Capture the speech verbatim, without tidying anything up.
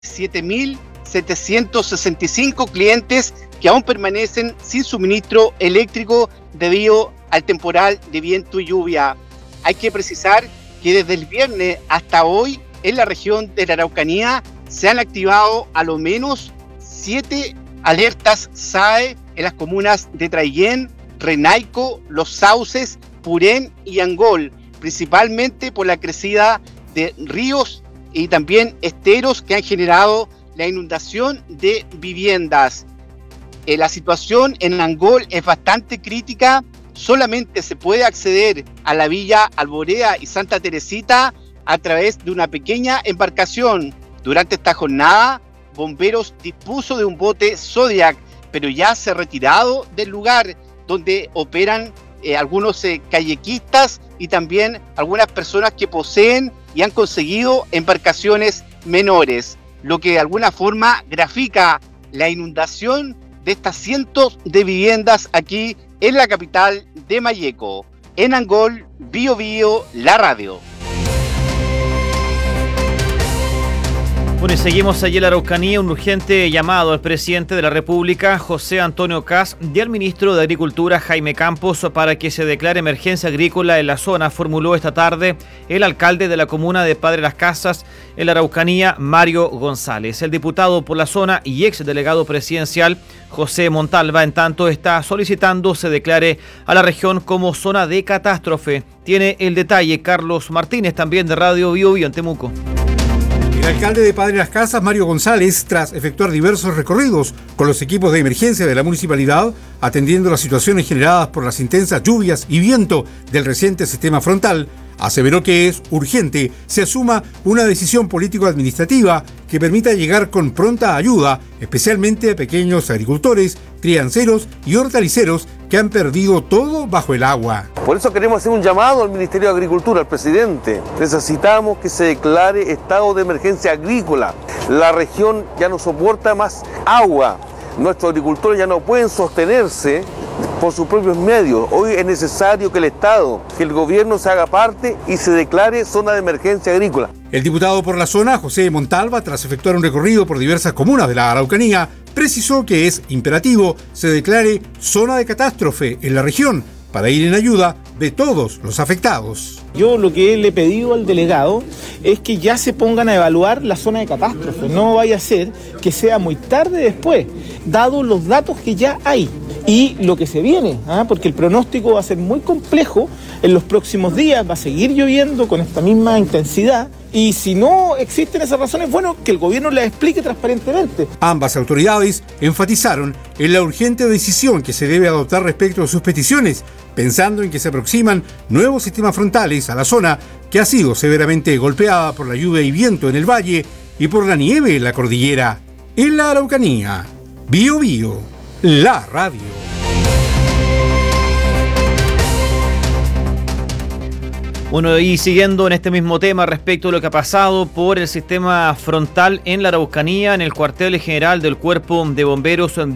siete mil setecientos sesenta y cinco clientes que aún permanecen sin suministro eléctrico debido al temporal de viento y lluvia. Hay que precisar que desde el viernes hasta hoy en la región de la Araucanía se han activado a lo menos siete alertas S A E en las comunas de Traillén, Renaico, Los Sauces, Purén y Angol, principalmente por la crecida de ríos y también esteros que han generado la inundación de viviendas. Eh, la situación en Angol es bastante crítica. Solamente se puede acceder a la Villa Alborea y Santa Teresita a través de una pequeña embarcación. Durante esta jornada, Bomberos dispuso de un bote Zodiac, pero ya se ha retirado del lugar donde operan eh, algunos eh, kayakistas y también algunas personas que poseen y han conseguido embarcaciones menores, lo que de alguna forma grafica la inundación de estas cientos de viviendas aquí en la capital de Malleco. En Angol, Bio Bio, la radio. Bueno, y seguimos allí en la Araucanía. Un urgente llamado al presidente de la República, José Antonio Kast, y al ministro de Agricultura, Jaime Campos, para que se declare emergencia agrícola en la zona, formuló esta tarde el alcalde de la comuna de Padre Las Casas, en la Araucanía, Mario González. El diputado por la zona y ex delegado presidencial, José Montalva, en tanto, está solicitando se declare a la región como zona de catástrofe. Tiene el detalle Carlos Martínez, también de Radio Bio Bio en Temuco. El alcalde de Padre Las Casas, Mario González, tras efectuar diversos recorridos con los equipos de emergencia de la municipalidad, atendiendo las situaciones generadas por las intensas lluvias y viento del reciente sistema frontal, aseveró que es urgente se asuma una decisión político-administrativa que permita llegar con pronta ayuda, especialmente a pequeños agricultores, crianceros y hortaliceros que han perdido todo bajo el agua. Por eso queremos hacer un llamado al Ministerio de Agricultura, al presidente. Necesitamos que se declare estado de emergencia agrícola. La región ya no soporta más agua. Nuestros agricultores ya no pueden sostenerse por sus propios medios. Hoy es necesario que el Estado, que el gobierno se haga parte y se declare zona de emergencia agrícola. El diputado por la zona, José Montalva, tras efectuar un recorrido por diversas comunas de la Araucanía, precisó que es imperativo se declare zona de catástrofe en la región para ir en ayuda de todos los afectados. Yo lo que le he pedido al delegado es que ya se pongan a evaluar la zona de catástrofe. No vaya a ser que sea muy tarde después, dado los datos que ya hay y lo que se viene, ¿ah? Porque el pronóstico va a ser muy complejo en los próximos días, va a seguir lloviendo con esta misma intensidad. Y si no existen esas razones, bueno, que el gobierno las explique transparentemente. Ambas autoridades enfatizaron en la urgente decisión que se debe adoptar respecto a sus peticiones, pensando en que se aproximan nuevos sistemas frontales a la zona que ha sido severamente golpeada por la lluvia y viento en el valle y por la nieve en la cordillera. En la Araucanía, Bio Bio, la radio. Bueno, y siguiendo en este mismo tema respecto a lo que ha pasado por el sistema frontal en la Araucanía, en el cuartel general del Cuerpo de Bomberos